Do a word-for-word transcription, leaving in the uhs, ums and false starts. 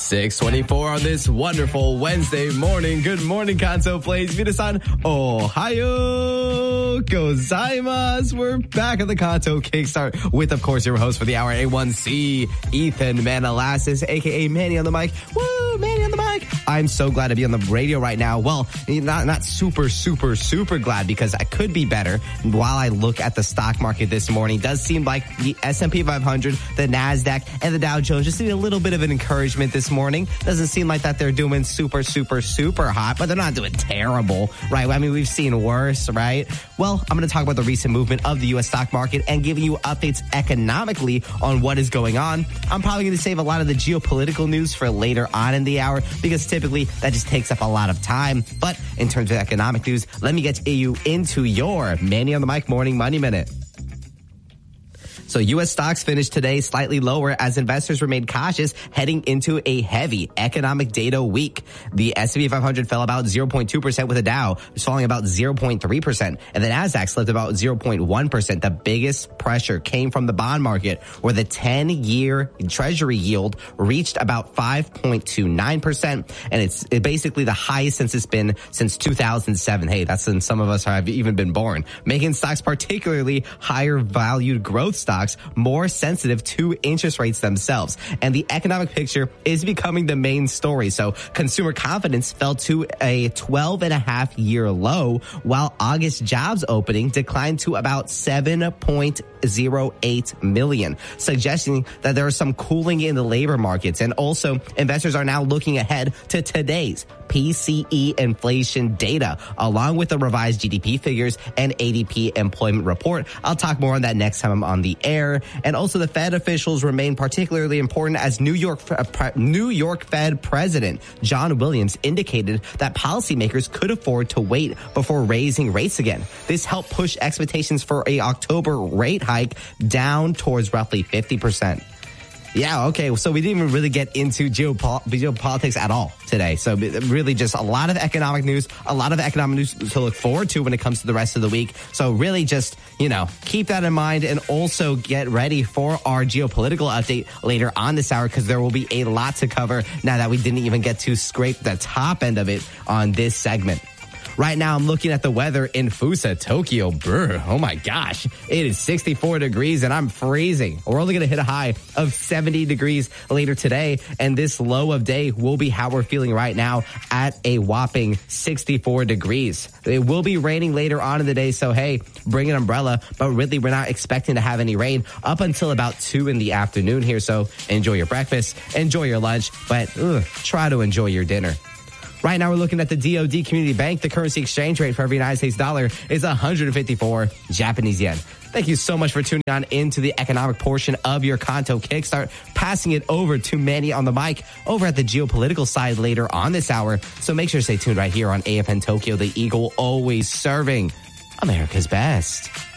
six twenty-four on this wonderful Wednesday morning. Good morning, Kanto Plays. Minasan, Ohayo gozaimasu. We're back at the Kanto Kickstart with, of course, your host for the hour, A one C, Ethan Manalassis, a k a. Manny on the mic. Woo, Manny on the mic. I'm so glad to be on the radio right now. Well, not, not super, super, super glad because I could be better. While I look at the stock market this morning, it does seem like the S and P five hundred, the NASDAQ, and the Dow Jones just need a little bit of an encouragement this morning. Doesn't seem like that they're doing super, super, super hot, but they're not doing terrible, right? I mean, we've seen worse, right? Well, I'm going to talk about the recent movement of the U S stock market and giving you updates economically on what is going on. I'm probably going to save a lot of the geopolitical news for later on in the hour because typically that just takes up a lot of time. But in terms of economic news, let me get you into your Manny on the Mic Morning Money Minute. So U S stocks finished today slightly lower as investors remained cautious heading into a heavy economic data week. The S and P five hundred fell about zero point two percent with the Dow falling about zero point three percent. And the NASDAQ slipped about zero point one percent. The biggest pressure came from the bond market where the ten-year Treasury yield reached about five point two nine percent. And it's basically the highest since it's been since two thousand seven. Hey, that's when some of us have even been born. Making stocks, particularly higher valued growth stocks, more sensitive to interest rates themselves. And the economic picture is becoming the main story. So consumer confidence fell to a twelve and a half year low, while August jobs opening declined to about seven point zero eight million, suggesting that there is some cooling in the labor markets. And also, investors are now looking ahead to today's P C E inflation data, along with the revised G D P figures and A D P employment report. I'll talk more on that next time I'm on the air. And also, the Fed officials remain particularly important as New York New York Fed President John Williams indicated that policymakers could afford to wait before raising rates again. This helped push expectations for a October rate hike down towards roughly fifty percent. Yeah, okay, so we didn't even really get into geopol- geopolitics at all today. So really just a lot of economic news, a lot of economic news to look forward to when it comes to the rest of the week. So really just, you know, keep that in mind and also get ready for our geopolitical update later on this hour because there will be a lot to cover now that we didn't even get to scrape the top end of it on this segment. Right now, I'm looking at the weather in Fusa, Tokyo. Brr, oh my gosh. It is sixty-four degrees and I'm freezing. We're only going to hit a high of seventy degrees later today. And this low of day will be how we're feeling right now at a whopping sixty-four degrees. It will be raining later on in the day. So, hey, bring an umbrella. But really, we're not expecting to have any rain up until about two in the afternoon here. So enjoy your breakfast, enjoy your lunch, but ugh, try to enjoy your dinner. Right now, we're looking at the D O D Community Bank. The currency exchange rate for every United States dollar is one hundred fifty-four Japanese yen. Thank you so much for tuning on into the economic portion of your Kanto Kickstart. Passing it over to Manny on the mic over at the geopolitical side later on this hour. So make sure to stay tuned right here on A F N Tokyo, the Eagle, always serving America's best.